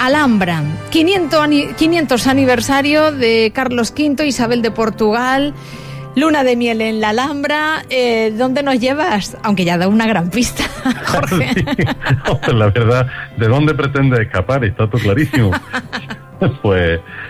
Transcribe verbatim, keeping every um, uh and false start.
Alhambra, quinientos aniversario de Carlos quinto, Isabel de Portugal, luna de miel en la Alhambra. Eh, ¿Dónde nos llevas? Aunque ya da una gran pista, Jorge. Sí, la verdad, ¿de dónde pretende escapar? Está todo clarísimo. Pues